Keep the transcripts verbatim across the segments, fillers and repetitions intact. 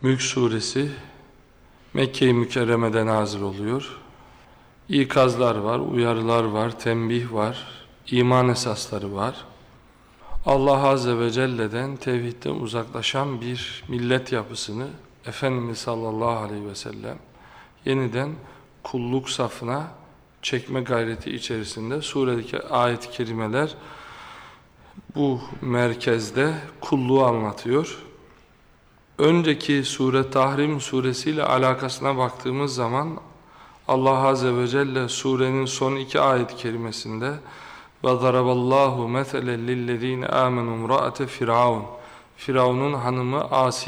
Mülk Suresi Mekke-i Mükerreme'de nazil oluyor. İkazlar var, uyarılar var, tembih var, iman esasları var. Allah Azze ve Celle'den, tevhidden uzaklaşan bir millet yapısını Efendimiz sallallahu aleyhi ve sellem yeniden kulluk safına çekme gayreti içerisinde. Suredeki ayet-i kerimeler bu merkezde kulluğu anlatıyor. Önceki sure Tahrim suresiyle alakasına baktığımız zaman Allah Azze ve Celle surenin son iki ayet-i kerimesinde وَضَرَبَ اللّٰهُ مَثَلًا لِلَّذ۪ينَ آمَنُوا امْرَأَةَ Firavun Firavun'un hanımı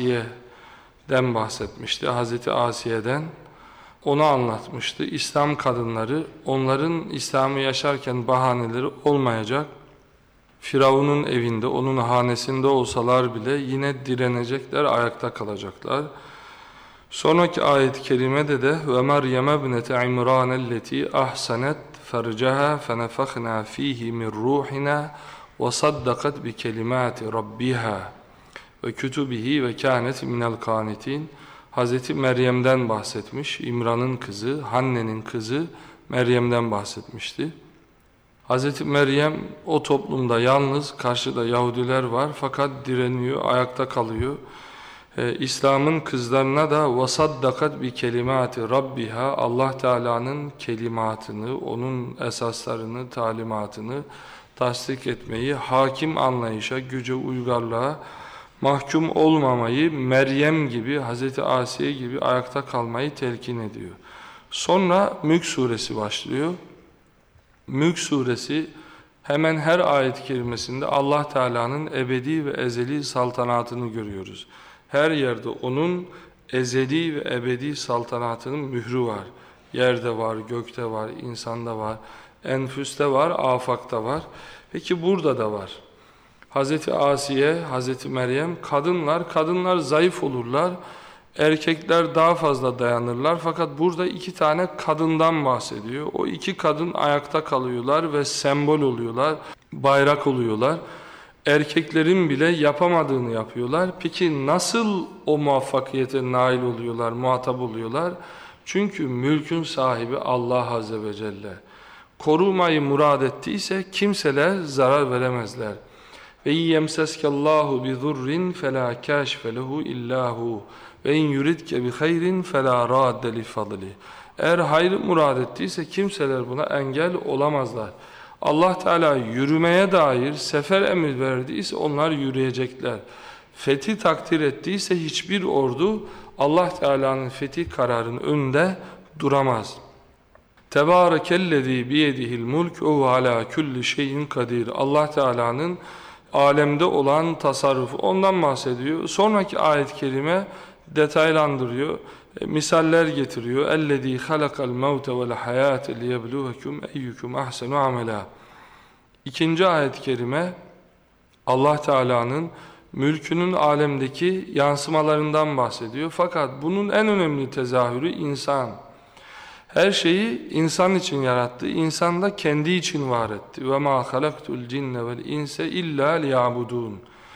Asiye'den bahsetmişti. Hazreti Asiye'den onu anlatmıştı. İslam kadınları, onların İslam'ı yaşarken bahaneleri olmayacak. Firavun'un evinde, onun hanesinde olsalar bile yine direnecekler, ayakta kalacaklar. Sonraki ayet-i kerimede de وَمَرْيَمَ ابْنَةَ عِمْرَانَ الَّتِي أَحْسَنَتْ فَرْجَهَا فَنَفَخْنَا ف۪يهِ مِنْ رُوحِنَا وَصَدَّقَتْ بِكَلِمَاتِ رَبِّهَا وَكُتُبِهِ وَكَانَتْ مِنَ الْقَانِتِينَ Hazreti Meryem'den bahsetmiş, İmran'ın kızı, Hanne'nin kızı Meryem'den bahsetmişti. Hazreti Meryem o toplumda yalnız, karşıda Yahudiler var fakat direniyor, ayakta kalıyor. Ee, İslam'ın kızlarına da وَصَدَّقَتْ بِكَلِمَاتِ Rabbiha Allah Teala'nın kelimatını, onun esaslarını, talimatını tasdik etmeyi, hakim anlayışa, güce, uygarlığa mahkum olmamayı, Meryem gibi, Hazreti Asiye gibi ayakta kalmayı telkin ediyor. Sonra Mülk Suresi başlıyor. Mülk Suresi hemen her ayet-i kerimesinde Allah Teala'nın ebedi ve ezeli saltanatını görüyoruz. Her yerde onun ezeli ve ebedi saltanatının mührü var. Yerde var, gökte var, insanda var, enfüste var, afakta var. Peki burada da var. Hazreti Asiye, Hazreti Meryem, kadınlar, kadınlar zayıf olurlar. Erkekler daha fazla dayanırlar. Fakat burada iki tane kadından bahsediyor. O iki kadın ayakta kalıyorlar ve sembol oluyorlar, bayrak oluyorlar. Erkeklerin bile yapamadığını yapıyorlar. Peki nasıl o muvaffakiyete nail oluyorlar, muhatap oluyorlar? Çünkü mülkün sahibi Allah Azze ve Celle. Korumayı murad ettiyse kimseler zarar veremezler. Ve yemseskallahu bi zurrin fela kâşfe lehu illahu ve in yuridke bi hayrin fela radde li fadli. Eğer hayrı murad ettiyse kimseler buna engel olamazlar. Allah Teala yürümeye dair sefer emir verdiyse onlar yürüyecekler. Fethi takdir ettiyse hiçbir ordu Allah Teala'nın fetih kararının önünde duramaz. Tebârekellezî biyedihil mulk ve huve alâ kulli şeyin kadir. Allah Teala'nın alemde olan tasarrufu, ondan bahsediyor. Sonraki ayet-i kerime detaylandırıyor, e, misaller getiriyor. اَلَّذ۪ي خَلَقَ الْمَوْتَ وَالْحَيَاةَ لِيَبْلُوَكُمْ اَيُّكُمْ اَحْسَنُ عَمَلًا. İkinci ayet-i kerime Allah Teala'nın mülkünün alemdeki yansımalarından bahsediyor. Fakat bunun en önemli tezahürü insan. Her şeyi insan için yarattı, insan da kendi için var etti. وَمَا خَلَقْتُ الْجِنَّ وَالْاِنْسَ اِلَّا لِيَعْبُدُونَ.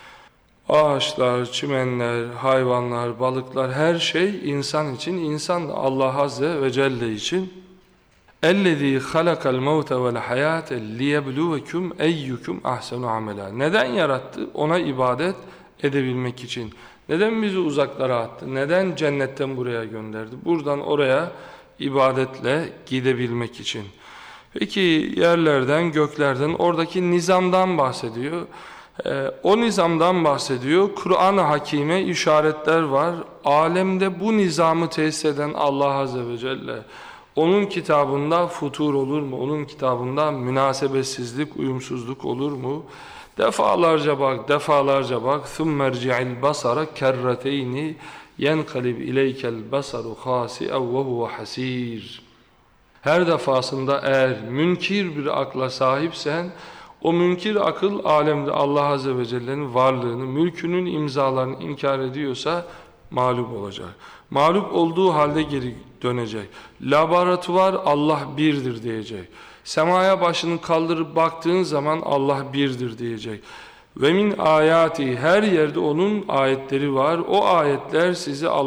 Ağaçlar, çimenler, hayvanlar, balıklar, her şey insan için, insan da Allah Azze ve Celle için. اَلَّذ۪ي خَلَقَ الْمَوْتَ وَالْحَيَاةَ لِيَبْلُوَكُمْ اَيُّكُمْ اَحْسَنُ عَمَلًا. Neden yarattı? Ona ibadet edebilmek için. Neden bizi uzaklara attı? Neden cennetten buraya gönderdi? Buradan oraya ibadetle gidebilmek için. Peki yerlerden, göklerden, oradaki nizamdan bahsediyor. Ee, o nizamdan bahsediyor. Kur'an-ı Hakîm'e işaretler var. Alemde bu nizamı tesis eden Allah Azze ve Celle. Onun kitabında futur olur mu? Onun kitabında münasebetsizlik, uyumsuzluk olur mu? Defalarca bak, defalarca bak. ثُمَّ ارْجِعِ الْبَصَرَ كَرَّتَيْنِ يَنْقَلِبْ اِلَيْكَ الْبَصَرُ خَاسِئًا وَهُوَ حَسِيرٌ. Her defasında eğer münkir bir akla sahipsen, o münkir akıl alemde Allah Azze ve Celle'nin varlığını, mülkünün imzalarını inkar ediyorsa mağlup olacak. Mağlup olduğu halde geri dönecek. Laboratuvar Allah birdir diyecek. Semaya başını kaldırıp baktığın zaman Allah birdir diyecek. Ve min ayati, her yerde onun ayetleri var. O ayetler sizi